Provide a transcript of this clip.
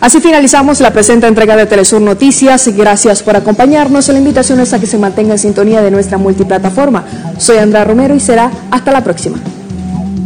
Así finalizamos la presente entrega de Telesur Noticias. Gracias por acompañarnos. La invitación es a que se mantenga en sintonía de nuestra multiplataforma. Soy Andrea Romero y será hasta la próxima.